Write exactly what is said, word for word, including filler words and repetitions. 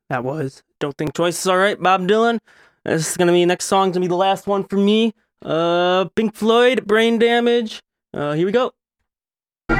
That was Don't Think Twice is Alright, Bob Dylan. This is gonna be next song's gonna be the last one for me. Uh Pink Floyd, Brain Damage. Uh here we go.